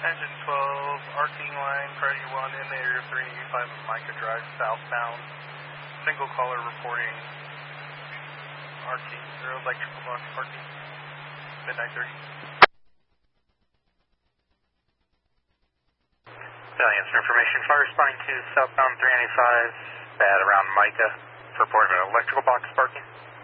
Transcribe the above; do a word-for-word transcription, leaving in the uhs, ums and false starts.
Engine twelve, arcing line, priority one in the area three eighty-five of Micah Drive, southbound. Single caller reporting arcing, zero electrical box parking, midnight thirty. Stallions for information, fire responding to southbound three ninety-five, bad around Micah, for report of an electrical box parking.